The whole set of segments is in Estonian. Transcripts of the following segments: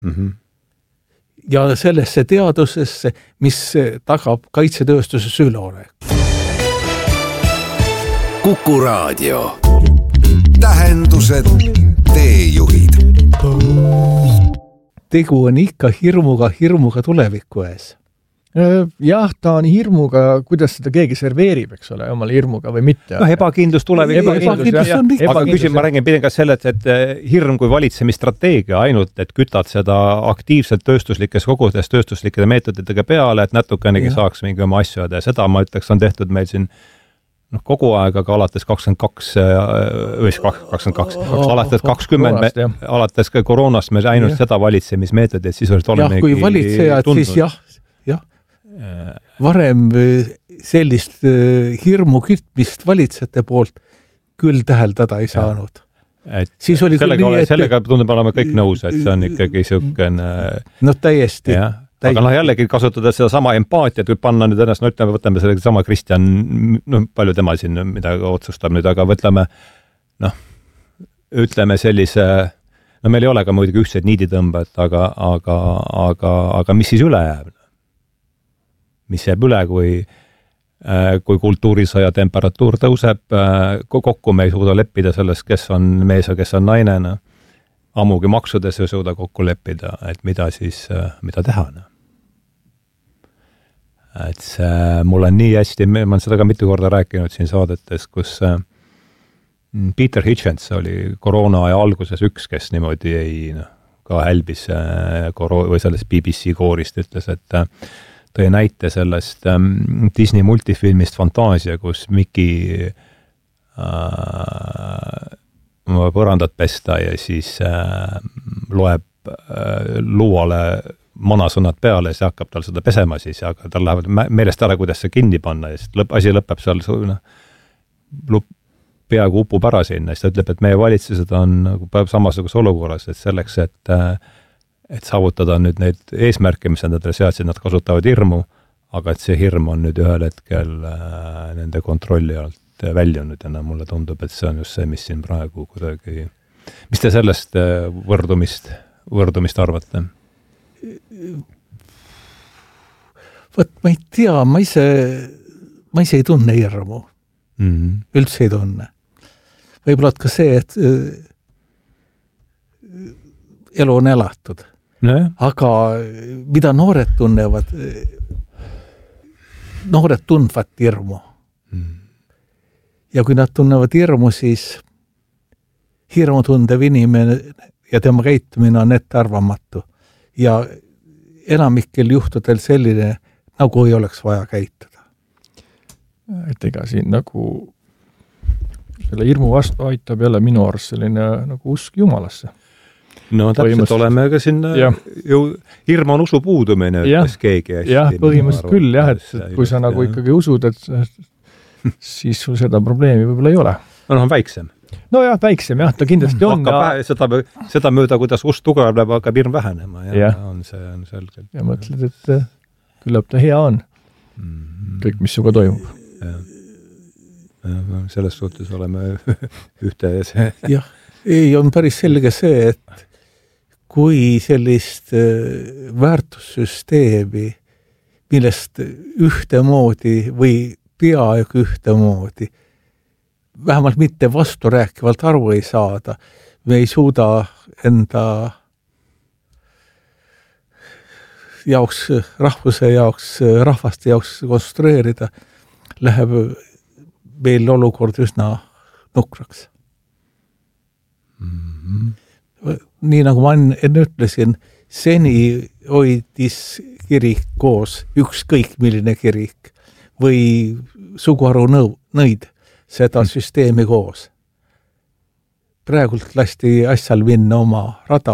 ja sellesse teadusesse, mis tagab kaitsetööstuse üleolek. Kuku Raadio. Tähendused, teejuhid. Tegu on ikka hirmuga tuleviku ees. Jah, ta on hirmuga, kuidas seda keegi serveerib, eks ole, omale hirmuga või mitte. Ebakindlus tuleviku. Aga ma räägin pidin ka sellest, et hirm kui valitsemisstrateegia ainult, et kütad seda aktiivselt tööstuslikes kogudes, tööstuslike meetoditega peale, et natukenegi saaks mingi oma asju ja seda, ma ütleks, on tehtud meil siin kogu aeg, aga alates 22, alates 20, alates ka koroonast me ainult seda valitsemismeetodit, siis jah, kui valitsejad, siis jah. Varem sellist hirmu kütmist valitsejate poolt küll täheldada ei saanud. Siis oli sellega tundub olema kõik nõus, et see on ikkagi siukene... No täiesti. Aga jällegi kasutada seda sama empaatiat, kui panna nüüd ennast, võtame selle sama Kristjan, palju tema siin midagi otsustab nüüd, aga ütleme sellise, meil ei ole ka muidugi ühtsed niiditõmbed, aga mis siis üle jääb? Mis jääb üle, kui kultuurisõja temperatuur tõuseb, kokku me ei suuda leppida sellest, kes on mees ja kes on naine, ammugi maksudes ei suuda kokku leppida, et mida teha. Et mul on nii hästi, ma olen seda ka mitu korda rääkinud siin saadetes, kus Peter Hitchens oli koroona aja alguses üks, kes niimoodi ka hälbis või sellest BBC koorist ütles, et tõi näite sellest Disney multifilmist Fantaasia, kus Mickey põrandat pesta ja siis loeb luuale manasõnad peale ja see hakkab tal seda pesema siis, aga tal lähevad meelest ära, kuidas see kinni panna ja siis asi lõpeb seal peaaegu upub ära sinna, siis ta ütleb, et meie valitsused on samasuguse olukorras, et selleks, et saavutada nüüd neid eesmärke, mis nad seadsid, nad kasutavad hirmu, aga et see hirm on nüüd ühel hetkel nende kontrolli alt väljunud ja mulle tundub, et see on just see, mis siin praegu kuidagi... Mis te sellest võrdumist arvate? Võt, ma ei tea, ma ise ei tunne hirmu. Üldse ei tunne. Võib-olla ka see, et elu on elatud. Aga mida noored tunnevad, noored tundvad hirmu. Ja kui nad tunnevad hirmu, siis hirmu tundev inimene ja tema käitumine on ettearvamatu. Ja enamikel juhtudel selline, nagu ei oleks vaja käituda. Et ega siin nagu selle hirmu vastu aitab jälle minu arust selline nagu usk Jumalasse. No täpselt oleme ka siin hirm on usu puudumine, ütles keegi hästi. Jah, põhimõtteliselt küll jah, et kui sa nagu ikkagi usud, et siis sul seda probleemi võib-olla ei ole. No on väiksem. No jah, väiksem jah, ta kindlasti on. Seda mööda, kuidas usk tugevneb, hakkab hirm vähenema. Ja on selgelt. Ja mõtled, et küllap ta hea on. Kõik, mis suga toimub. Selles suhtes oleme ühte ja see. Jah, ei on päris selge see, et kui sellist väärtussüsteemi, millest ühtemoodi või peaaegu ühtemoodi, vähemalt mitte vasturääkivalt aru ei saada, me ei suuda enda jaoks, rahvuse jaoks, rahvaste jaoks konstrueerida, läheb meil olukord üsna nukraks. Nii nagu ma enne ütlesin, seni hoidis kirik koos, ükskõik milline kirik või suguharu nõid seda süsteemi koos. Praegult lasti asjal minna oma rada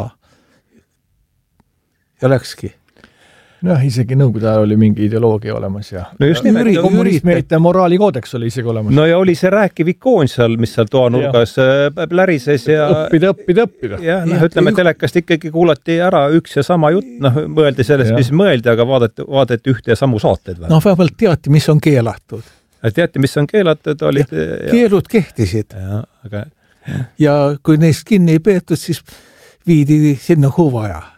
ja läkski. Noh, isegi nõukogude ajal oli mingi ideoloogia olemas ja no just nimelt kommunismite moraalikoodeks oli isegi olemas. No ja oli see rääkiv ikoon seal, mis seal toa nurgas lärises ja õppida. Ja ütleme, telekast ikkagi kuulati ära üks ja sama jutt, mõeldi sellest, mis mõeldi, aga vaadati ühte ja samu saateid. No vähemalt teati, mis on keelatud. Teati, mis on keelatud, olid... Keelud kehtisid. Ja kui neist kinni ei peetud, siis viidi sinna huvaja.